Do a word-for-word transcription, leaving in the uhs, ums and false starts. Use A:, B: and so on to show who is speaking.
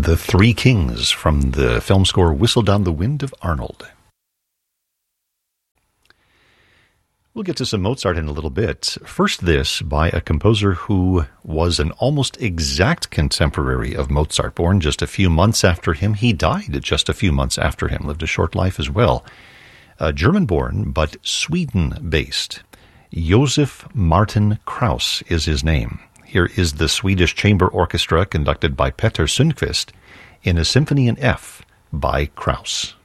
A: The Three Kings from the film score Whistle Down the Wind of Arnold. We'll get to some Mozart in a little bit. First, this by a composer who was an almost exact contemporary of Mozart, born just a few months after him. He died just a few months after him, lived a short life as well. Uh, German-born, but Sweden-based. Josef Martin Krauss is his name. Here is the Swedish Chamber Orchestra conducted by Peter Sundqvist in a Symphony in F by Krauss.